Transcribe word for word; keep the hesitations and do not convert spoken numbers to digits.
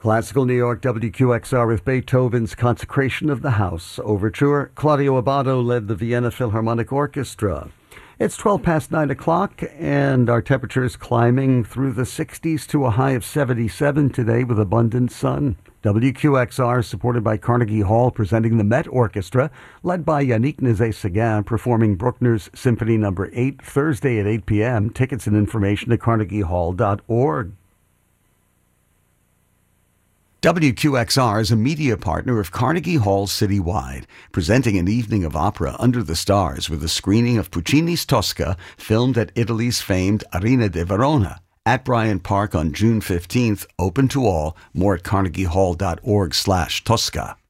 Classical New York, W Q X R with Beethoven's Consecration of the House Overture. Claudio Abbado led the Vienna Philharmonic Orchestra. It's twelve past nine o'clock, and our temperature is climbing through the sixties to a high of seventy-seven today with abundant sun. W Q X R, supported by Carnegie Hall, presenting the Met Orchestra, led by Yannick Nézet-Séguin, performing Bruckner's Symphony Number eight, Thursday at eight p.m. Tickets and information at carnegie hall dot org. W Q X R is a media partner of Carnegie Hall Citywide, presenting an evening of opera under the stars with a screening of Puccini's Tosca, filmed at Italy's famed Arena de Verona, at Bryant Park on June fifteenth, open to all. More at carnegie hall dot org slash Tosca.